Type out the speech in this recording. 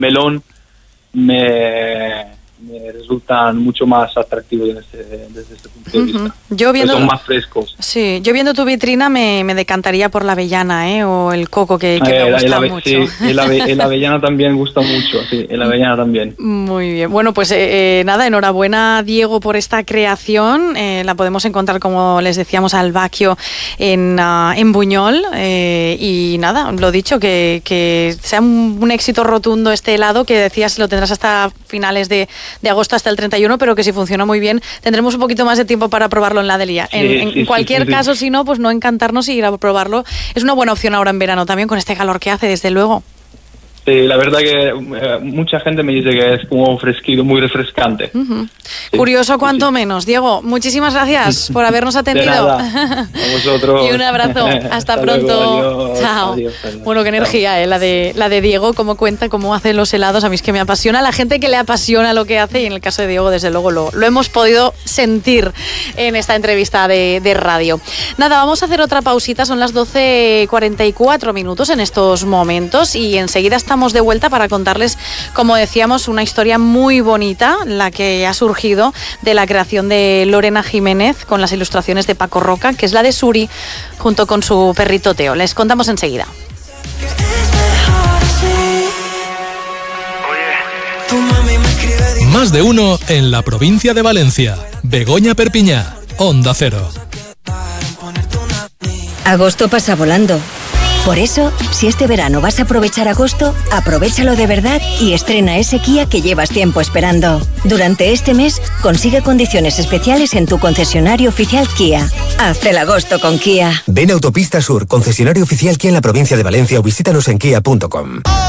melón me resultan mucho más atractivos desde este punto de vista. Son más frescos. Sí, yo viendo tu vitrina me decantaría por la avellana, o el coco, que me gusta mucho. Sí, el avellana también gusta mucho, sí, el avellana también. Muy bien. Bueno, pues nada, enhorabuena, Diego, por esta creación. La podemos encontrar, como les decíamos, al Bacchio en Buñol. Y nada, lo dicho, que sea un éxito rotundo este helado, que decías lo tendrás hasta finales de agosto, hasta el 31, pero que si funciona muy bien tendremos un poquito más de tiempo para probarlo en la Delia. En cualquier caso, si no, pues no encantarnos y ir a probarlo. Es una buena opción ahora en verano también, con este calor que hace, desde luego. Sí, la verdad que mucha gente me dice que es como fresquito, muy refrescante. Sí. Curioso cuanto menos. Diego, muchísimas gracias por habernos atendido. De nada. A vosotros. Y un abrazo. Hasta pronto. Adiós. Chao. Adiós. Bueno, qué energía, la de Diego, cómo cuenta, cómo hace los helados. A mí es que me apasiona la gente que le apasiona lo que hace, y en el caso de Diego, desde luego, lo hemos podido sentir en esta entrevista de radio. Nada, vamos a hacer otra pausita. Son las 12:44 minutos en estos momentos, y enseguida estamos de vuelta para contarles, como decíamos, una historia muy bonita, la que ha surgido de la creación de Lorena Jiménez con las ilustraciones de Paco Roca, que es la de Suri, junto con su perrito Teo. Les contamos enseguida. Más de uno en la provincia de Valencia. Begoña Perpiñá, Onda Cero. Agosto pasa volando. Por eso, si este verano vas a aprovechar agosto, aprovéchalo de verdad y estrena ese Kia que llevas tiempo esperando. Durante este mes, consigue condiciones especiales en tu concesionario oficial Kia. Haz el agosto con Kia. Ven a Autopista Sur, concesionario oficial Kia en la provincia de Valencia, o visítanos en kia.com.